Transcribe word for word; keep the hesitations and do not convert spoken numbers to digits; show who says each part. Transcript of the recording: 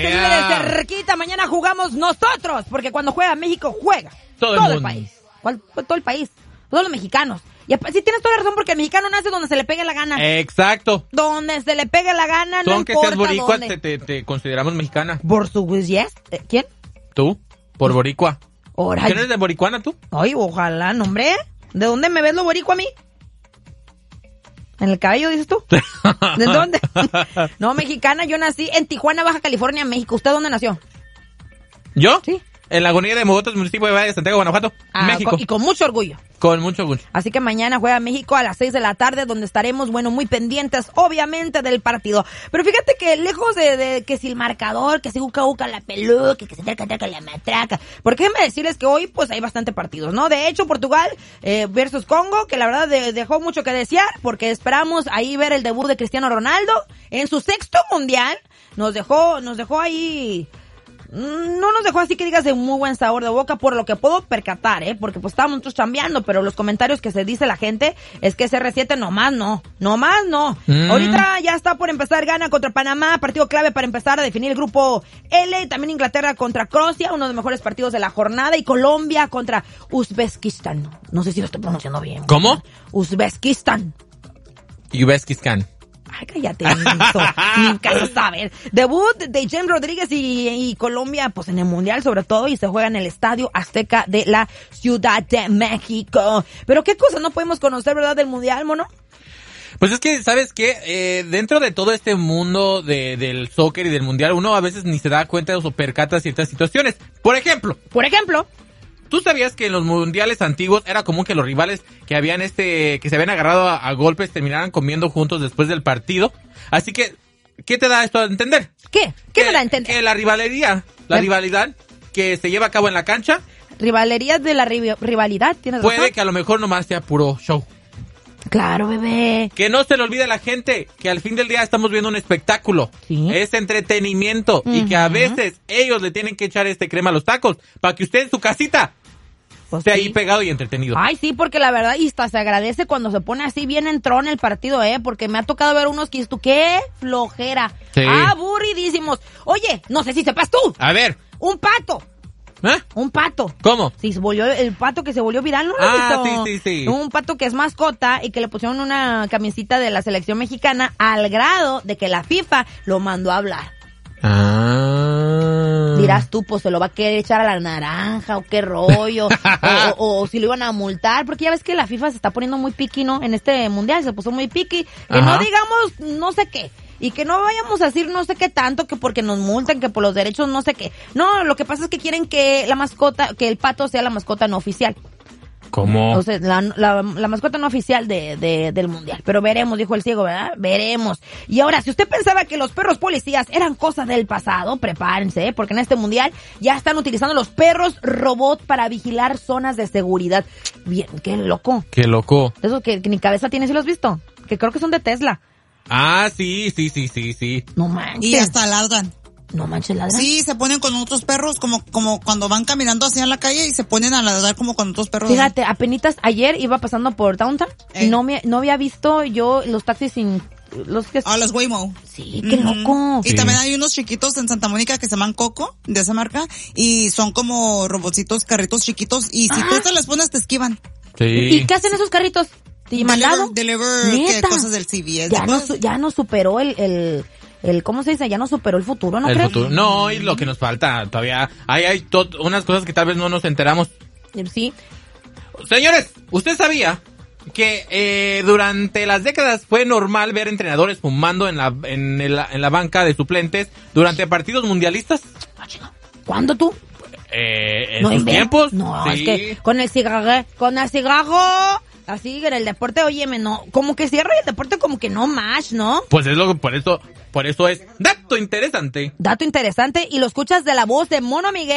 Speaker 1: te vive de cerquita. Mañana jugamos nosotros, porque cuando juega México, juega
Speaker 2: todo,
Speaker 1: todo
Speaker 2: el,
Speaker 1: el país. ¿Cuál? Todo el país. Todos los mexicanos. Y sí tienes toda la razón, porque el mexicano nace donde se le pegue la gana.
Speaker 2: Exacto.
Speaker 1: Donde se le pegue la gana,
Speaker 2: Tú,
Speaker 1: no
Speaker 2: aunque
Speaker 1: importa
Speaker 2: seas boricua,
Speaker 1: dónde.
Speaker 2: te, te, te consideramos mexicana.
Speaker 1: Por su yes. ¿Quién?
Speaker 2: ¿Tú? Por boricua.
Speaker 1: Ahora.
Speaker 2: ¿Qué no eres de boricuana tú?
Speaker 1: Ay, ojalá, no, hombre. ¿De dónde me ves lo boricua a mí? ¿En el cabello, dices tú? ¿De dónde? No, mexicana, yo nací en Tijuana, Baja California, México. ¿Usted dónde nació?
Speaker 2: ¿Yo?
Speaker 1: Sí.
Speaker 2: En la Agonía de Mogotes, municipio de Valle de Santiago, Guanajuato,
Speaker 1: Ah,
Speaker 2: México.
Speaker 1: con- y con mucho orgullo.
Speaker 2: Con mucho gusto.
Speaker 1: Así que mañana juega México a las seis de la tarde, donde estaremos, bueno, muy pendientes, obviamente, del partido. Pero fíjate que lejos de, de que si el marcador, que si uca uca la peluca, que se traca traca la matraca. Porque déjenme decirles que hoy, pues, hay bastante partidos, ¿no? De hecho, Portugal eh, versus Congo, que la verdad de- dejó mucho que desear, porque esperamos ahí ver el debut de Cristiano Ronaldo en su sexto mundial. Nos dejó, nos dejó ahí... No nos dejó así que digas de muy buen sabor de boca, por lo que puedo percatar, ¿eh? Porque pues estábamos nosotros chambeando, pero los comentarios que se dice la gente es que ese erre siete nomás no, nomás no.
Speaker 2: Mm.
Speaker 1: Ahorita ya está por empezar Ghana contra Panamá, partido clave para empezar a definir el grupo L, también Inglaterra contra Croacia, uno de los mejores partidos de la jornada, y Colombia contra Uzbekistán. No sé si lo estoy pronunciando bien.
Speaker 2: ¿Cómo?
Speaker 1: Uzbekistán.
Speaker 2: Ubeskiskan.
Speaker 1: Ay, cállate, menso. Ni caso saber. Debut de James Rodríguez y, y Colombia, pues en el Mundial sobre todo, y se juega en el Estadio Azteca de la Ciudad de México. Pero qué cosas no podemos conocer, ¿verdad, del Mundial, mono?
Speaker 2: Pues es que, ¿sabes qué? Eh, dentro de todo este mundo de, del soccer y del mundial, uno a veces ni se da cuenta o percata ciertas situaciones. Por ejemplo,
Speaker 1: Por ejemplo,
Speaker 2: ¿tú sabías que en los mundiales antiguos era común que los rivales que habían este, que se habían agarrado a, a golpes terminaran comiendo juntos después del partido? Así que, ¿qué te da esto a entender?
Speaker 1: ¿qué? ¿Qué
Speaker 2: Que-
Speaker 1: me da a entender?
Speaker 2: Que la rivalidad, la
Speaker 1: La-
Speaker 2: rivalidad que se lleva a cabo en la cancha,
Speaker 1: Rivalerías de la riv- rivalidad, ¿tienes
Speaker 2: puede
Speaker 1: razón?
Speaker 2: que a lo mejor nomás sea puro show.
Speaker 1: Claro, bebé.
Speaker 2: Que no se le olvide a la gente que al fin del día estamos viendo un espectáculo.
Speaker 1: Sí.
Speaker 2: Es entretenimiento. Y que a
Speaker 1: Ujú.
Speaker 2: veces ellos le tienen que echar este crema a los tacos para que usted en su casita
Speaker 1: Pues
Speaker 2: esté
Speaker 1: sí.
Speaker 2: ahí pegado y entretenido.
Speaker 1: Ay, sí, porque la verdad, y hasta se agradece cuando se pone así bien entrón el partido, ¿eh? Porque me ha tocado ver unos que dices tú, ¡qué flojera!
Speaker 2: Sí.
Speaker 1: Aburridísimos. Oye, no sé si sepas tú,
Speaker 2: A ver.
Speaker 1: un pato,
Speaker 2: ¿Eh?
Speaker 1: un pato.
Speaker 2: ¿Cómo?
Speaker 1: Sí, se volvió, el pato que se volvió viral, ¿no lo has
Speaker 2: Ah,
Speaker 1: visto?
Speaker 2: sí, sí, sí.
Speaker 1: Un pato que es mascota y que le pusieron una camisita de la selección mexicana al grado de que la FIFA lo mandó a hablar.
Speaker 2: Ah.
Speaker 1: Dirás tú, pues se lo va a querer echar a la naranja o qué rollo, o, o- o si lo iban a multar, porque ya ves que la FIFA se está poniendo muy piqui, ¿no? En este mundial se puso muy piqui, que
Speaker 2: Ajá.
Speaker 1: no digamos no sé qué, y que no vayamos a decir no sé qué tanto, que porque nos multan, que por los derechos no sé qué. No, lo que pasa es que quieren que la mascota, que el pato sea la mascota no oficial.
Speaker 2: ¿Cómo?
Speaker 1: O sea, la, la, la mascota no oficial de, de, del mundial. Pero veremos, dijo el ciego, ¿verdad? Veremos. Y ahora, si usted pensaba que los perros policías eran cosas del pasado, prepárense, ¿eh? Porque en este mundial ya están utilizando los perros robot para vigilar zonas de seguridad. Bien, qué loco.
Speaker 2: Qué loco.
Speaker 1: Eso que, que ni cabeza tiene, ¿sí lo has visto? Que creo que son de Tesla.
Speaker 2: Ah, sí, sí, sí, sí, sí.
Speaker 1: No manches.
Speaker 3: Y hasta ladran.
Speaker 1: No manches, ladran.
Speaker 3: Sí, se ponen con otros perros, como como cuando van caminando hacia la calle y se ponen a ladrar como con otros perros.
Speaker 1: Fíjate, apenitas ayer iba pasando por Downtown y
Speaker 3: Eh.
Speaker 1: no, me, no había visto yo los taxis sin... Los que...
Speaker 3: A los Waymo.
Speaker 1: Sí, qué
Speaker 3: Ujú.
Speaker 1: loco.
Speaker 3: Y
Speaker 2: Sí.
Speaker 3: también hay unos chiquitos en Santa Mónica que se llaman Coco, de esa marca, y son como robotcitos, carritos chiquitos, y si
Speaker 1: Ah.
Speaker 3: tú te les pones te esquivan.
Speaker 2: Sí.
Speaker 1: ¿Y qué hacen esos carritos? ¿Te mandado?
Speaker 3: Deliver, deliver que
Speaker 1: ¿Neta?
Speaker 3: cosas del C V S.
Speaker 1: Ya no,
Speaker 3: después.
Speaker 1: su- ya no superó el, el, el, ¿cómo se dice? Ya no superó el futuro, ¿no
Speaker 2: El
Speaker 1: crees?
Speaker 2: futuro. No, y lo que nos falta todavía. Hay, hay to- unas cosas que tal vez no nos enteramos.
Speaker 1: Sí.
Speaker 2: Señores, ¿usted sabía que eh, durante las décadas fue normal ver entrenadores fumando en la, en, el- en la banca de suplentes durante partidos mundialistas?
Speaker 1: Ah, chinga. ¿Cuándo tú?
Speaker 2: Eh, en
Speaker 1: No
Speaker 2: sus
Speaker 1: inventes.
Speaker 2: tiempos.
Speaker 1: No,
Speaker 2: sí.
Speaker 1: es que con el cigarro, con el cigarro, así en el deporte, óyeme, no, como que cierra el deporte como que no más, ¿no?
Speaker 2: Pues es lo que, por eso, por eso es dato interesante.
Speaker 1: Dato interesante, y lo escuchas de la voz de Mono Miguel.